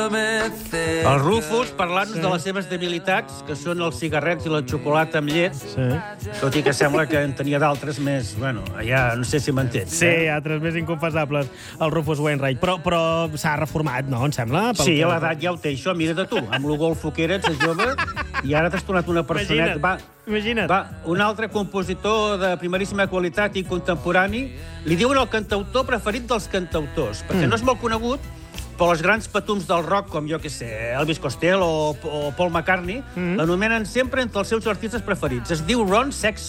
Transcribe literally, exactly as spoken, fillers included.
El Rufus, parlant-nos sí. de les seves debilitats, que són els cigarrets i la xocolata amb llet, sí. tot i que sembla que en tenia d'altres més... Bueno, ja no sé si m'entens. Sí, eh? altres més inconfessables, el Rufus Wainwright. Però, però s'ha reformat, no, em sembla? Sí, a l'edat ja ho té, això. Mira de tu, amb lo golfo que eres, és jove, i ara t'has tornat una personeta... Imagina't, va, imagina't. Va, un altre compositor de primeríssima qualitat i contemporani, li diuen el cantautor preferit dels cantautors, perquè mm. no és molt conegut, però els grans patums del rock, com jo que sé, Elvis Costello o, o Paul McCartney, mm -hmm. l'anomenen sempre entre els seus artistes preferits. Es diu Ron Sexsmith.